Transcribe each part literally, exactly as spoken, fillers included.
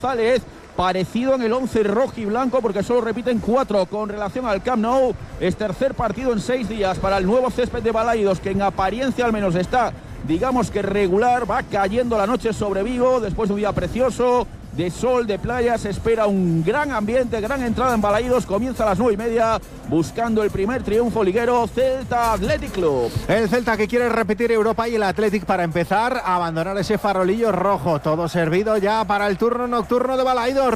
González, parecido en el once rojo y blanco porque solo repiten cuatro con relación al Camp Nou. Es tercer partido en seis días para el nuevo césped de Balaidos, que en apariencia al menos está, digamos que regular. Va cayendo la noche sobre Vigo después de un día precioso de sol, de playa. Se espera un gran ambiente, gran entrada en Balaidos. Comienza a las nueve y media buscando el primer triunfo liguero. Celta Athletic Club. El Celta que quiere repetir Europa y el Athletic para empezar a abandonar ese farolillo rojo. Todo servido ya para el turno nocturno de Balaidos.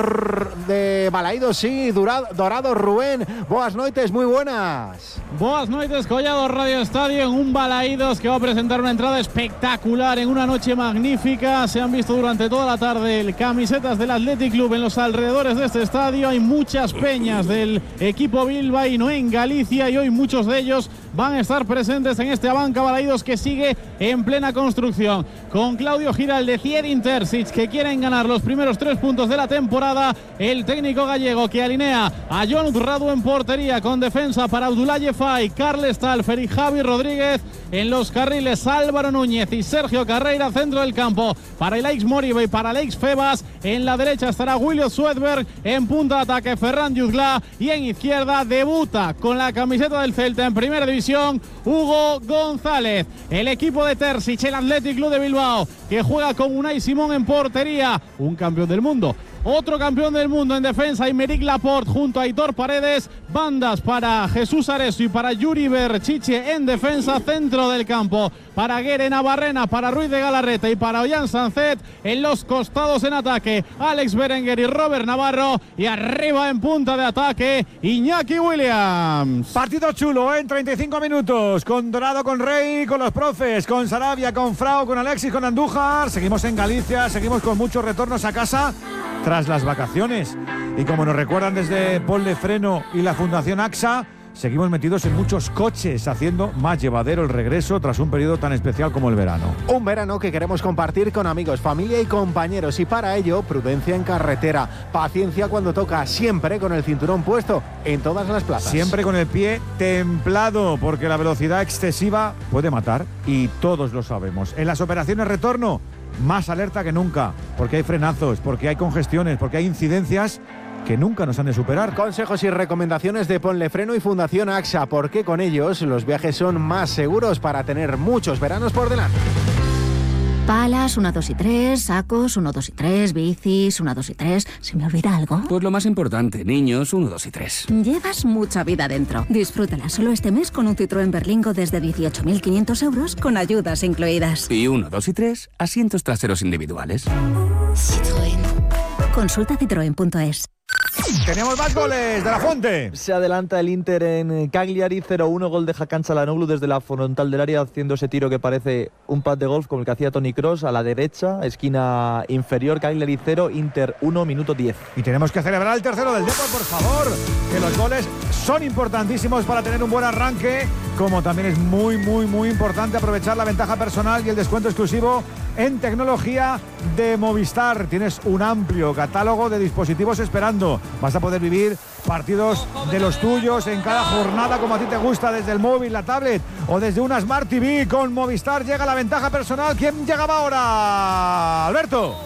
De Balaidos, sí, Dorado, Dorado Rubén. Boas noites, muy buenas. Boas noites, Collado Radio Estadio, en un Balaidos que va a presentar una entrada espectacular en una noche magnífica. Se han visto durante toda la tarde el camiseta del Athletic Club en los alrededores de este estadio. Hay muchas peñas del equipo bilbaíno en Galicia y hoy muchos de ellos van a estar presentes en este Abanca Balaidos que sigue en plena construcción, con Claudio Giralde, Thierry Terzic, que quieren ganar los primeros tres puntos de la temporada. El técnico gallego que alinea a Jon Radu en portería, con defensa para Abdoulaye Faye, Carles Talfer y Javi Rodríguez. En los carriles, Álvaro Núñez y Sergio Carreira. Centro del campo para Alex Moriba y para Alex Febas. En la derecha estará William Swedberg. En punta de ataque, Ferran Jutgla. Y en izquierda debuta con la camiseta del Celta en primera división Hugo González. El equipo de Terzic, el Athletic Club de Bilbao, que juega con Unai Simón en portería, un campeón del mundo. Otro campeón del mundo en defensa, Aymeric Laporte junto a Aitor Paredes. Bandas para Jesús Areso y para Yuri Berchiche en defensa. Centro del campo para Guere Navarrena, para Ruiz de Galarreta y para Ollán Sancet. En los costados en ataque, Alex Berenguer y Robert Navarro. Y arriba en punta de ataque, Iñaki Williams. Partido chulo, ¿eh? En treinta y cinco minutos, con Dorado, con Rey, con los profes, con Sarabia, con Frau, con Alexis, con Andújar. Seguimos en Galicia, seguimos con muchos retornos a casa tras las vacaciones. Y como nos recuerdan desde Ponle Freno y la Fundación AXA, seguimos metidos en muchos coches, haciendo más llevadero el regreso tras un periodo tan especial como el verano. Un verano que queremos compartir con amigos, familia y compañeros, y para ello, prudencia en carretera, paciencia cuando toca, siempre con el cinturón puesto en todas las plazas. Siempre con el pie templado, porque la velocidad excesiva puede matar, y todos lo sabemos. En las operaciones retorno, más alerta que nunca, porque hay frenazos, porque hay congestiones, porque hay incidencias que nunca nos han de superar. Consejos y recomendaciones de Ponle Freno y Fundación AXA, porque con ellos los viajes son más seguros para tener muchos veranos por delante. Palas, uno, dos y tres, sacos, uno, dos y tres, bicis, uno, dos y tres. ¿Se me olvida algo? Pues lo más importante, niños, uno, dos y tres. Llevas mucha vida dentro. Disfrútala solo este mes con un Citroën Berlingo desde dieciocho mil quinientos euros con ayudas incluidas. Y uno, dos y tres, asientos traseros individuales. Citroën. Consulta citroen punto es. Tenemos más goles de La Fuente. Se adelanta el Inter en Cagliari, cero uno, gol de Hakan Çalhanoğlu desde la frontal del área, haciendo ese tiro que parece un pad de golf como el que hacía Toni Kroos a la derecha, esquina inferior. Cagliari cero, Inter uno, minuto diez. Y tenemos que celebrar el tercero del Depor, por favor, que los goles son importantísimos para tener un buen arranque, como también es muy, muy, muy importante aprovechar la ventaja personal y el descuento exclusivo en tecnología de Movistar. Tienes un amplio catálogo de dispositivos esperando. Vas a poder vivir partidos de los tuyos en cada jornada como a ti te gusta, desde el móvil, la tablet o desde una Smart T V. Con Movistar llega la ventaja personal. ¿Quién llegaba ahora? Alberto.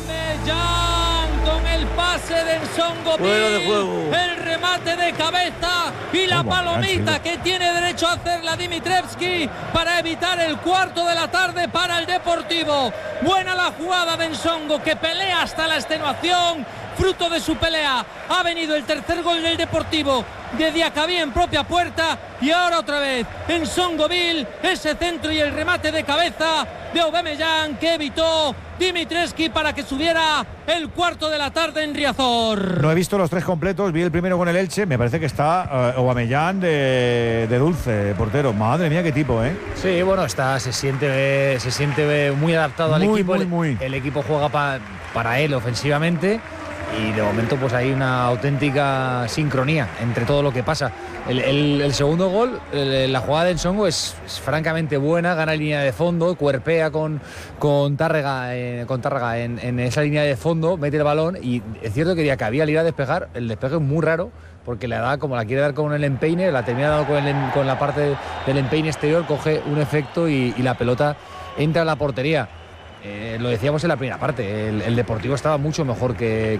Con el pase de Nsongo, el remate de cabeza y la palomita que tiene derecho a hacerla Dimitrevski para evitar el cuarto de la tarde para el Deportivo. Buena la jugada de Nsongo, que pelea hasta la extenuación. Fruto de su pelea ha venido el tercer gol del Deportivo de Diacabí en propia puerta, y ahora otra vez en Nsongoville, ese centro y el remate de cabeza de Aubameyang que evitó Dimitrevski para que subiera el cuarto de la tarde en Riazor. No he visto los tres completos, vi el primero con el Elche, me parece que está uh, Aubameyang de, de dulce, portero. Madre mía, qué tipo, ¿eh? Sí, bueno, está, se siente, se siente muy adaptado al muy, equipo. Muy, muy. El, el equipo juega pa, para él ofensivamente. Y de momento pues hay una auténtica sincronía entre todo lo que pasa. El, el, el segundo gol, el, la jugada de Nsongo es, es francamente buena, gana línea de fondo, cuerpea con, con Tárrega, eh, con Tárrega en, en esa línea de fondo, mete el balón, y es cierto que Diacabí al ir a despejar, el despeje es muy raro, porque la da como la quiere dar con el empeine, la termina dando con, el, con la parte del empeine exterior, coge un efecto y, y la pelota entra a la portería. Eh, lo decíamos en la primera parte, el, el Deportivo estaba mucho mejor que,